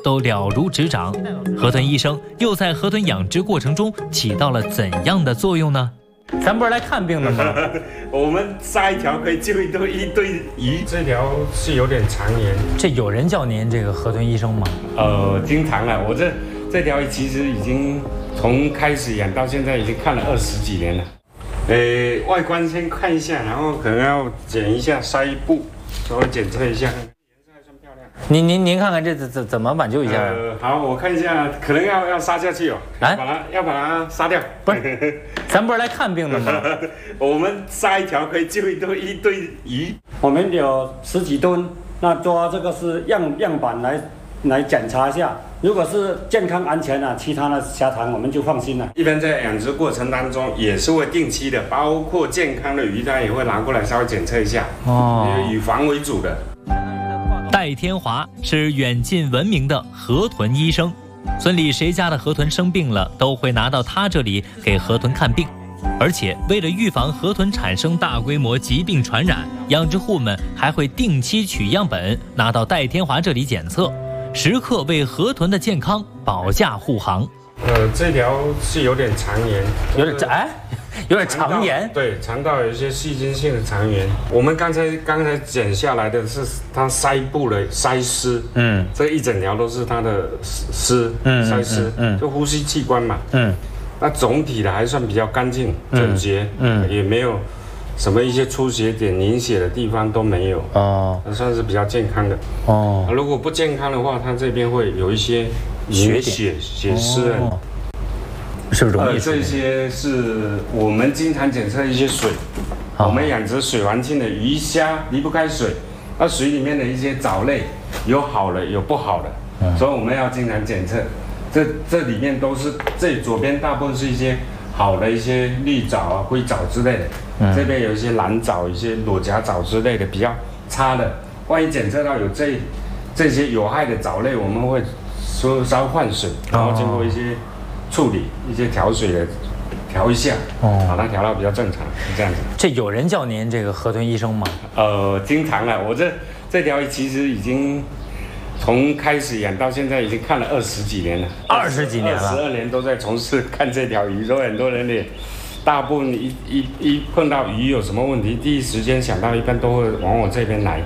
都了如指掌。河豚医生又在河豚养殖过程中起到了怎样的作用呢？咱不是来看病的吗？ 我们杀一条可以救一堆鱼。这条是有点肠炎。 这有人叫您这个河豚医生吗？ 经常了。我这条鱼其实已经从开始养到现在已经看了20几年了。外观先看一下，然后可能要剪一下鳃部，稍微检测一下，颜色还算漂亮。 您看看这怎么挽救一下？ 好，我看一下，可能要杀下去哦。要把它杀掉。 不是，咱不是来看病的吗？ 我们杀一条可以救一堆鱼。 我们有10几吨，那抓这个是样板来检查一下。如果是健康安全啊，其他的虾塘我们就放心了。 一般在养殖过程当中也是会定期的，包括健康的鱼，它也会拿过来稍微检测一下。以防为主的。 戴天华是远近闻名的河豚医生，村里谁家的河豚生病了，都会拿到他这里给河豚看病。而且为了预防河豚产生大规模疾病传染，养殖户们还会定期取样本拿到戴天华这里检测，时刻为河豚的健康保驾护航。 这条是有点肠炎， 有点肠炎， 对，肠道有一些细菌性的肠炎。我们刚才剪下来的是它鳃部的鳃丝，这一整条都是它的丝，鳃丝，就呼吸器官嘛，那总体的还算比较干净整洁，也没有什么一些出血点、凝血的地方都没有，算是比较健康的。如果不健康的话，它这边会有一些血丝。 是不是容易？ 这些是我们经常检测一些水，我们养殖水环境的鱼虾离不开水，那水里面的一些藻类有好的有不好的，所以我们要经常检测。这里面都是这左边大部分是一些好的一些绿藻啊、灰藻之类的，这边有一些蓝藻、一些裸甲藻之类的比较差的，万一检测到有这些有害的藻类，我们会稍微换水，然后经过一些处理一些调水的调一下，把它调到比较正常，是这样子。 这有人叫您这个河豚医生吗？ 经常了。我这条鱼其实已经从开始养到现在已经看了20几年了 ，20几年了 ，12年都在从事看这条鱼，所以很多人也大部分一碰到鱼有什么问题，第一时间想到一般都会往我这边来。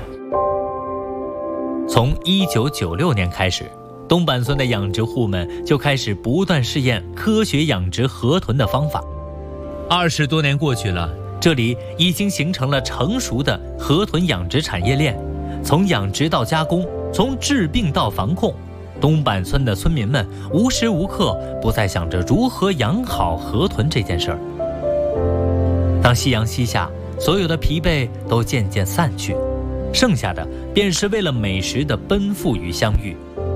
从1996年开始，东坂村的养殖户们就开始不断试验科学养殖河豚的方法。20多年过去了，这里已经形成了成熟的河豚养殖产业链，从养殖到加工，从治病到防控，东坂村的村民们无时无刻不在想着如何养好河豚这件事儿。当夕阳西下，所有的疲惫都渐渐散去，剩下的便是为了美食的奔赴与相遇。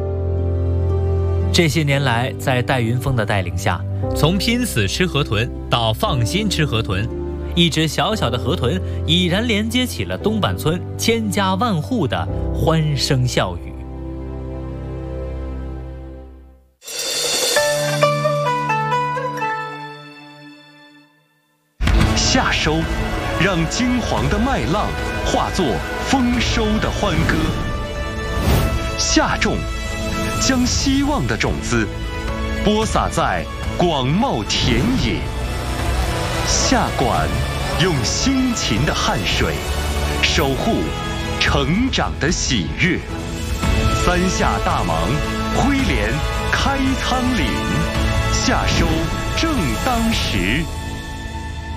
这些年来，在戴云峰的带领下，从拼死吃河豚到放心吃河豚，一只小小的河豚已然连接起了东坂村千家万户的欢声笑语。 夏收，让金黄的麦浪化作丰收的欢歌；夏种，将希望的种子播撒在广袤田野；夏管，用辛勤的汗水守护成长的喜悦。三夏大忙，挥镰开仓廪，夏收正当时。